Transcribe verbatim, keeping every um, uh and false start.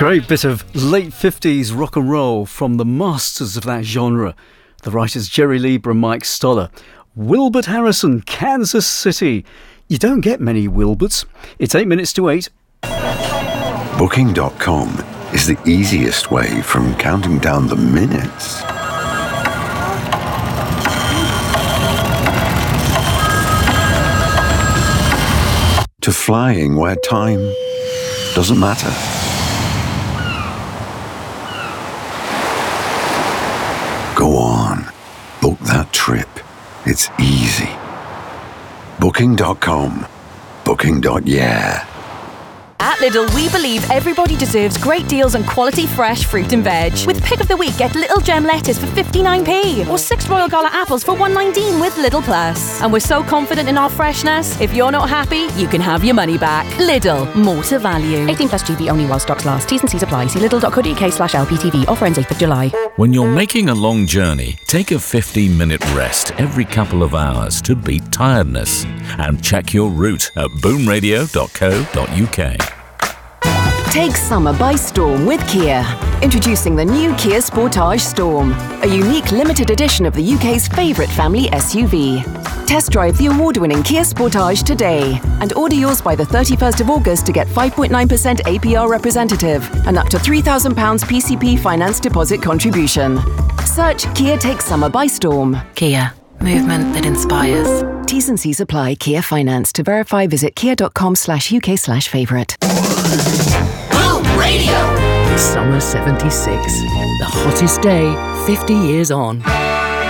Great bit of late fifties rock and roll from the masters of that genre, the writers Jerry Lieber and Mike Stoller. Wilbert Harrison, Kansas City. You don't get many Wilberts. It's eight minutes to eight. Booking dot com is the easiest way from counting down the minutes to flying where time doesn't matter. Go on, book that trip. It's easy. Booking dot com. Booking. Yeah. At Lidl, we believe everybody deserves great deals on quality fresh fruit and veg. With Pick of the Week, get Little Gem lettuce for fifty-nine p or six Royal Gala apples for one nineteen with Lidl Plus. And we're so confident in our freshness, if you're not happy, you can have your money back. Lidl, more to value. eighteen plus G B only while stocks last. T's and C's apply. See lidl.co.uk slash LPTV. Offer ends eighth of July. When you're making a long journey, take a fifteen minute rest every couple of hours to beat tiredness. And check your route at boom radio dot co dot uk. Take summer by storm with Kia. Introducing the new Kia Sportage Storm, a unique limited edition of the U K's favourite family S U V. Test drive the award-winning Kia Sportage today and order yours by the thirty-first of August to get five point nine percent A P R representative and up to three thousand pounds P C P finance deposit contribution. Search Kia Take Summer by Storm. Kia. Movement that inspires. T's and C's apply. Kia Finance. To verify, visit kia.com slash UK slash favourite. Radio. Summer seventy-six. The hottest day fifty years on.